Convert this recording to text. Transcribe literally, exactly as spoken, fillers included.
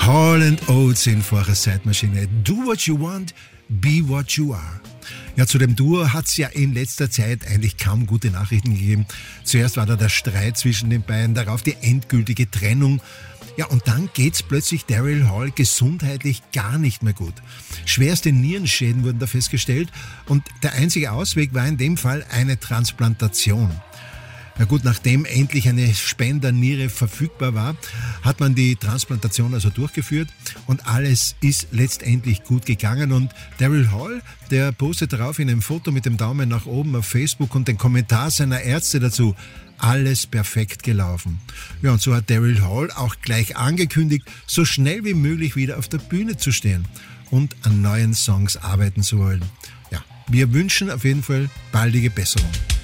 Hall and Oates in Vorher Zeitmaschine. Do what you want, be what you are. Ja, zu dem Duo hat es ja in letzter Zeit eigentlich kaum gute Nachrichten gegeben. Zuerst war da der Streit zwischen den beiden, darauf die endgültige Trennung. Ja, und dann geht's plötzlich Daryl Hall gesundheitlich gar nicht mehr gut. Schwerste Nierenschäden wurden da festgestellt und der einzige Ausweg war in dem Fall eine Transplantation. Na gut, nachdem endlich eine Spenderniere verfügbar war, hat man die Transplantation also durchgeführt und alles ist letztendlich gut gegangen. Und Daryl Hall, der postet darauf in einem Foto mit dem Daumen nach oben auf Facebook und den Kommentar seiner Ärzte dazu: alles perfekt gelaufen. Ja, und so hat Daryl Hall auch gleich angekündigt, so schnell wie möglich wieder auf der Bühne zu stehen und an neuen Songs arbeiten zu wollen. Ja, wir wünschen auf jeden Fall baldige Besserung.